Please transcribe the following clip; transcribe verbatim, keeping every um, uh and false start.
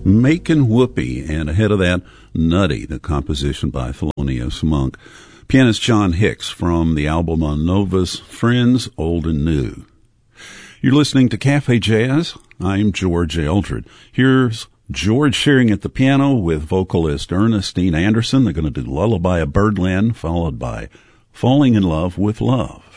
Makin' Whoopee, and ahead of that, Nutty, the composition by Thelonious Monk. Pianist John Hicks from the album on Novus, Friends, Old and New. You're listening to Cafe Jazz. I'm George Eldred. Here's George sharing at the piano with vocalist Ernestine Anderson. They're going to do Lullaby of Birdland, followed by Falling in Love with Love.